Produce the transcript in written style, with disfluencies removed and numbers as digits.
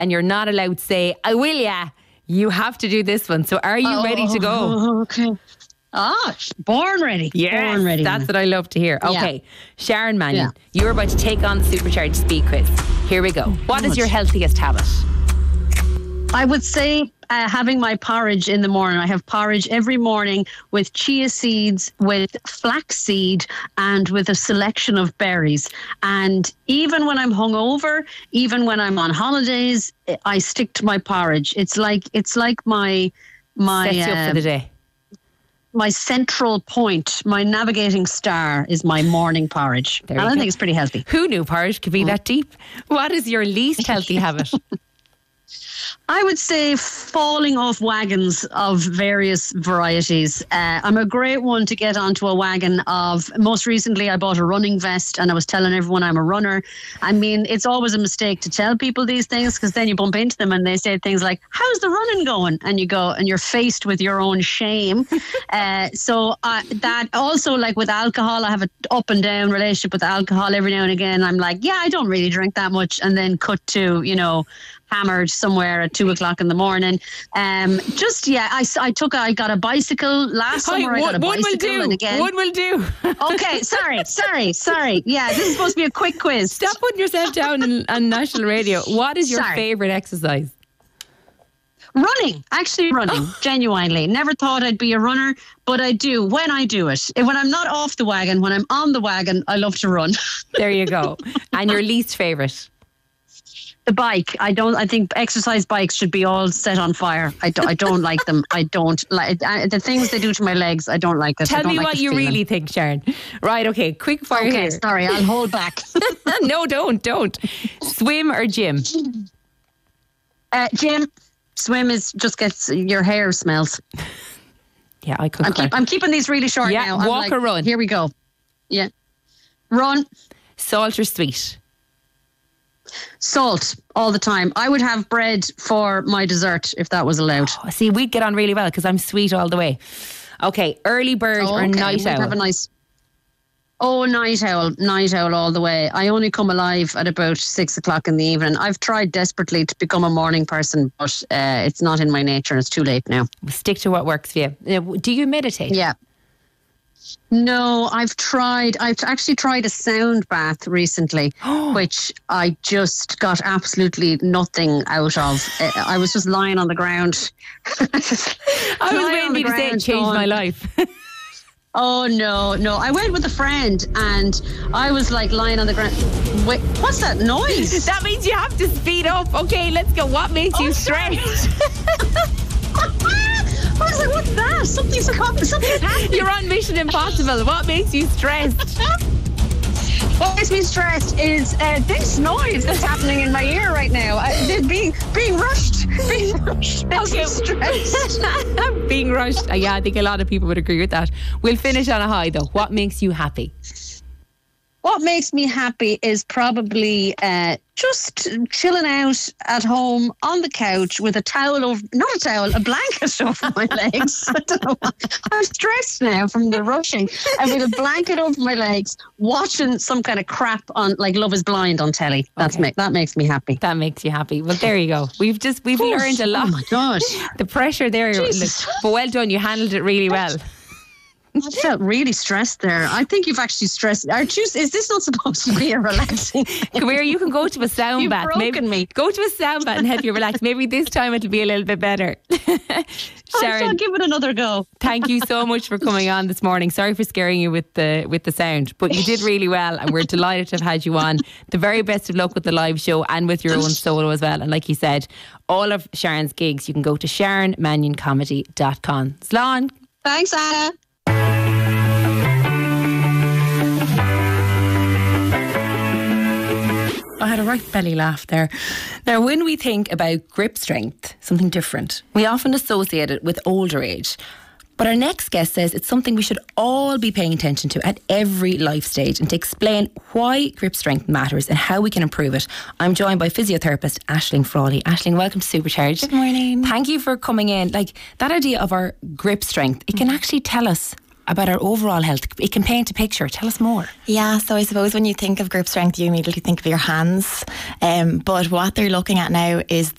and you're not allowed to say, I will ya. You have to do this one. So are you ready to go? Okay. Born ready. Yes, Born ready. That's what I love to hear. Okay, Yeah. Sharon Mannion, you're about to take on the Supercharged Speed Quiz. Here we go. What is your healthiest habit? I would say having my porridge in the morning. I have porridge every morning with chia seeds, with flaxseed, and with a selection of berries. And even when I'm hungover, even when I'm on holidays, I stick to my porridge. It's like my Sets you up for the day. My central point, my navigating star is my morning porridge. And I think it's pretty healthy. Who knew porridge could be that deep? What is your least healthy habit? I would say falling off wagons of various varieties. I'm a great one to get onto a wagon of, most recently I bought a running vest and I was telling everyone I'm a runner. I mean, it's always a mistake to tell people these things because then you bump into them and they say things like, how's the running going? And you go and you're faced with your own shame. So that also, like with alcohol, I have an up and down relationship with alcohol. Every now and again I'm like, yeah, I don't really drink that much, and then cut to, hammered somewhere at 2:00 in the morning. I got a bicycle last summer. I got a bicycle, and again, one will do. Okay, sorry. Yeah, this is supposed to be a quick quiz. Stop putting yourself down on national radio. What is your favourite exercise? Running, actually running, genuinely. Never thought I'd be a runner, but I do when I do it. When I'm not off the wagon, when I'm on the wagon, I love to run. There you go. And your least favourite? The bike. I think exercise bikes should be all set on fire. I don't like them. I don't like the things they do to my legs. I don't like it. Tell me what you really think, Sharon. Right, okay, quick fire here. Okay, sorry, I'll hold back. No, don't. Swim or gym? Gym. Swim just gets your hair smells. Yeah, I could. I'm keeping these really short now. Yeah, walk or run? Here we go. Yeah. Run. Salt or sweet? Salt all the time. I would have bread for my dessert if that was allowed. Oh, see, we'd get on really well because I'm sweet all the way. Okay, early bird or night owl? Have a nice. Oh, night owl all the way. I only come alive at about 6:00 in the evening. I've tried desperately to become a morning person, but it's not in my nature. It's too late now. Stick to what works for you. Do you meditate? Yeah. No, I've actually tried a sound bath recently, which I just got absolutely nothing out of. I was just lying on the ground. I was waiting for you to say it changed my life. Oh, no. I went with a friend and I was like lying on the ground. Wait, what's that noise? That means you have to speed up. Okay, let's go. What makes you stressed? I was like, what's that? Something's happening. You're on Mission Impossible. What makes you stressed? What makes me stressed is this noise that's happening in my ear right now. Being rushed. Makes me stressed. Being rushed. Yeah, I think a lot of people would agree with that. We'll finish on a high though. What makes you happy? What makes me happy is probably just chilling out at home on the couch with a blanket over my legs. I don't know why. I'm stressed now from the rushing. And with a blanket over my legs, watching some kind of crap on, like Love is Blind on telly. That makes me happy. That makes you happy. Well, there you go. We've learned a lot. Oh my gosh. The pressure there. But well done. You handled it really well. I felt really stressed there. I think you've actually stressed. Is this not supposed to be a relaxing? Come here, you can go to a sound bath. Broken me. Go to a sound bath and help you relax. Maybe this time it'll be a little bit better. Sharon, I'll give it another go. Thank you so much for coming on this morning. Sorry for scaring you with the sound, but you did really well, and we're delighted to have had you on. The very best of luck with the live show and with your own solo as well. And like you said, all of Sharon's gigs, you can go to SharonMannionComedy.com. Slán. Thanks, Anna. I had a right belly laugh there. Now, when we think about grip strength, something different, we often associate it with older age. But our next guest says it's something we should all be paying attention to at every life stage. And to explain why grip strength matters and how we can improve it, I'm joined by physiotherapist Aisling Frawley. Aisling, welcome to Supercharged. Good morning. Thank you for coming in. Like, that idea of our grip strength, it can actually tell us about our overall health. It can paint a picture. Tell us more. Yeah, so I suppose when you think of grip strength, you immediately think of your hands. But what they're looking at now is